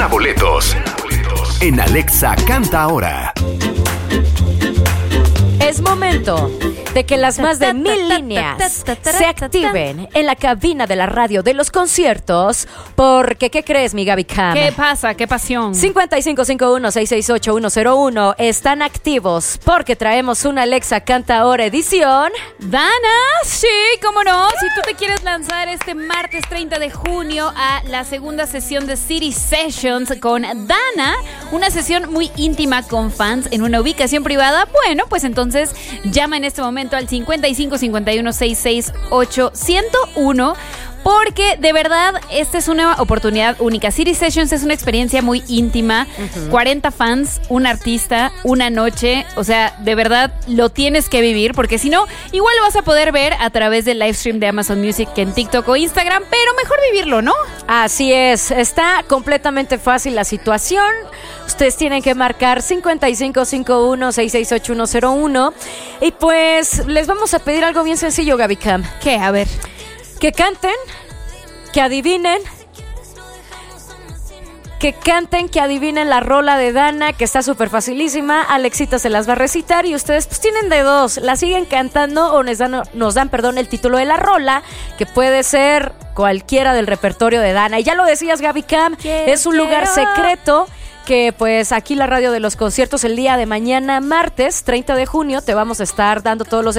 Gana boletos en Alexa Canta Ahora. Es momento de que las más de 1000 líneas se activen en la cabina de la radio de los conciertos, porque ¿qué crees, mi Gaby Cam? ¿Qué pasa? ¿Qué pasión? 5551-668-101 están activos porque traemos una Alexa Canta Ahora edición. Dana, sí, cómo no. Si tú te quieres lanzar este martes 30 de junio a la segunda sesión de City Sessions con Dana, una sesión muy íntima con fans en una ubicación privada, bueno, pues entonces llama en este momento al 5551-668-101. Porque de verdad esta es una oportunidad única. City Sessions es una experiencia muy íntima. 40 fans, un artista, una noche. O sea, de verdad lo tienes que vivir, porque si no, igual lo vas a poder ver a través del live stream de Amazon Music en TikTok o Instagram, pero mejor vivirlo, ¿no? Así es, está completamente fácil la situación. Ustedes tienen que marcar 5551-668-101 y pues les vamos a pedir algo bien sencillo, Gaby Cam. ¿Qué? A ver. Que canten, que adivinen, que adivinen la rola de Dana, que está súper facilísima. Alexita se las va a recitar y ustedes pues tienen de dos. La siguen cantando o nos dan el título de la rola, que puede ser cualquiera del repertorio de Dana. Y ya lo decías, Gaby Cam, es un lugar secreto que pues aquí la radio de los conciertos el día de mañana, martes 30 de junio, te vamos a estar dando todos los